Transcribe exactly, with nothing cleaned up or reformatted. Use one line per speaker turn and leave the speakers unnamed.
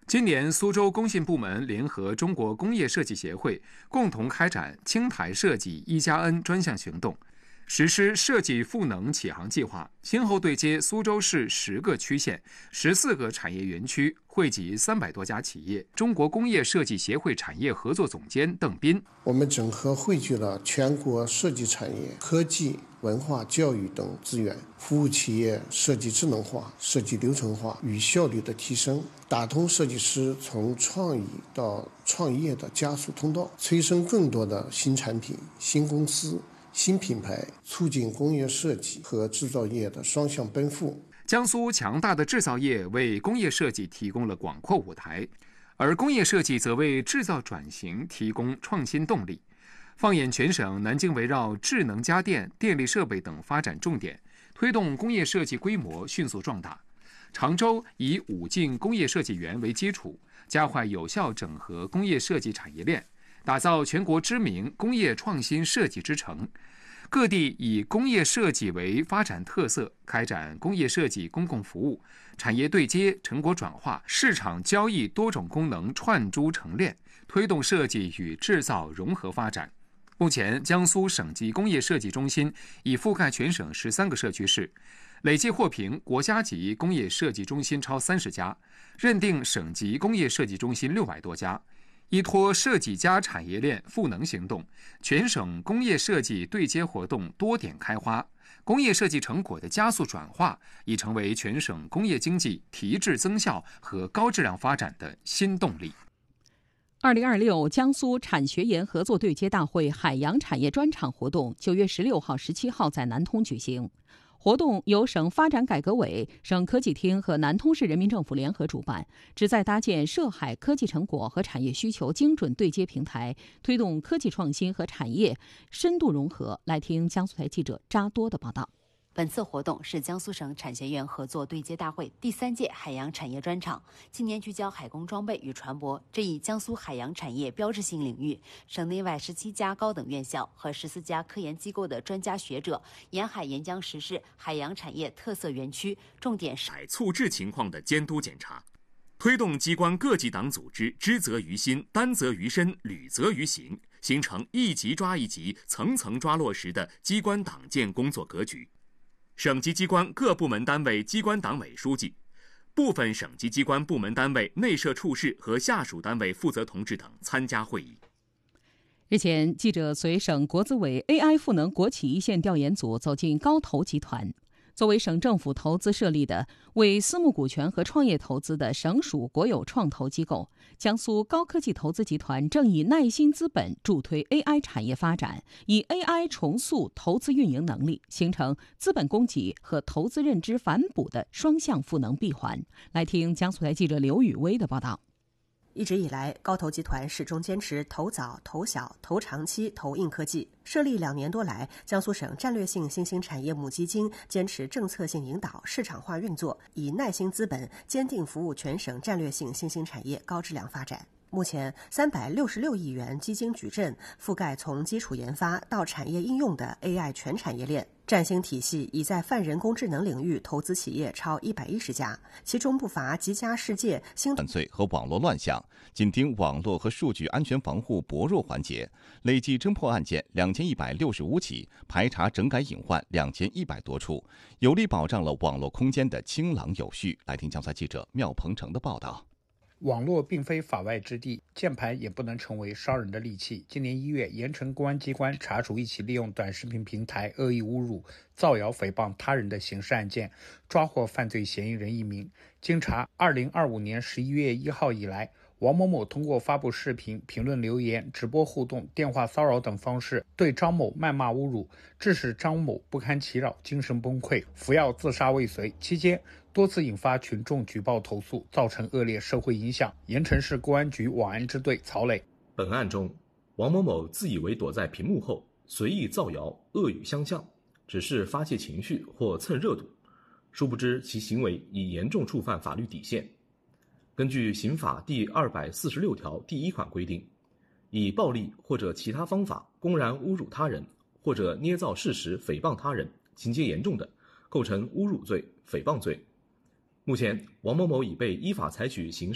今年，苏州工信部门联合中国工业设计协会共同开展青台设计一加 N 专项行动，实施设计赋能启航计划，先后对接苏州市十个区县、十四个产业园区，惠及三百多家企业。中国工业设计协会产业合作总监邓斌：
我们整合汇聚了全国设计产业、科技、文化、教育等资源，服务企业设计智能化、设计流程化与效率的提升，打通设计师从创意到创业的加速通道，催生更多的新产品、新公司、新品牌，促进工业设计和制造业的双向奔赴。
江苏强大的制造业为工业设计提供了广阔舞台，而工业设计则为制造转型提供创新动力。放眼全省，南京围绕智能家电、电力设备等发展重点，推动工业设计规模迅速壮大。常州以武进工业设计园为基础，加快有效整合工业设计产业链，打造全国知名工业创新设计之城。各地以工业设计为发展特色，开展工业设计公共服务、产业对接、成果转化、市场交易多种功能串珠成链，推动设计与制造融合发展。目前，江苏省级工业设计中心已覆盖全省十三个社区市，累计获评国家级工业设计中心超三十家，认定省级工业设计中心六百多家。依托设计加产业链赋能行动，全省工业设计对接活动多点开花，工业设计成果的加速转化已成为全省工业经济提质增效和高质量发展的新动力。
二零二六江苏产学研合作对接大会海洋产业专场活动九月十六号、十七号在南通举行。活动由省发展改革委、省科技厅和南通市人民政府联合主办，旨在搭建涉海科技成果和产业需求精准对接平台，推动科技创新和产业深度融合。来听江苏台记者扎多的报道。
本次活动是江苏省产学研合作对接大会第三届海洋产业专场，今年聚焦海工装备与船舶这一江苏海洋产业标志性领域，省内外十七家高等院校和十四家科研机构的专家学者沿海沿江实施海洋产业特色园区，重点是
促质情况的监督检查，推动机关各级党组织知责于心、担责于身、履责于行，形成一级抓一级、层层抓落实的机关党建工作格局。省级机关各部门单位机关党委书记、部分省级机关部门单位内设处室和下属单位负责同志等参加会议。
日前，记者随省国资委 A I 赋能国企一线调研组走进高投集团。作为省政府投资设立的为私募股权和创业投资的省属国有创投机构，江苏高科技投资集团正以耐心资本助推 A I 产业发展，以 A I 重塑投资运营能力，形成资本供给和投资认知反哺的双向赋能闭环。来听江苏台记者刘雨薇的报道。
一直以来，高投集团始终坚持投早、投小、投长期、投硬科技。设立两年多来，江苏省战略性新兴产业母基金坚持政策性引导、市场化运作，以耐心资本坚定服务全省战略性新兴产业高质量发展。目前，三百六十六亿元基金矩阵覆盖从基础研发到产业应用的 A I 全产业链。占星体系已在泛人工智能领域投资企业超一百一十家，其中不乏极佳世界、新
犯罪和网络乱象，紧盯网络和数据安全防护薄弱环节，累计侦破案件两千一百六十五起，排查整改隐患两千一百多处，有力保障了网络空间的清朗有序。来听江苏记者廖鹏程的报道。
网络并非法外之地，键盘也不能成为商人的利器。今年一月，盐城公安机关查处一起利用短视频平台恶意侮辱、造谣诽谤他人的刑事案件，抓获犯罪嫌疑人一名。经查，二零二五年十一月一号以来，王某某通过发布视频、评论留言、直播互动、电话骚扰等方式对张某谩骂侮辱，致使张某不堪其扰，精神崩溃，服药自杀未遂。期间多次引发群众举报投诉，造成恶劣社会影响。盐城市公安局网安支队曹磊：
本案中，王某某自以为躲在屏幕后，随意造谣、恶语相向，只是发泄情绪或蹭热度，殊不知其行为已严重触犯法律底线。根据刑法第二百四十六条第一款规定，以暴力或者其他方法公然侮辱他人，或者捏造事实诽谤他人，情节严重的，构成侮辱罪、诽谤罪。目前，王某某已被依法采取刑事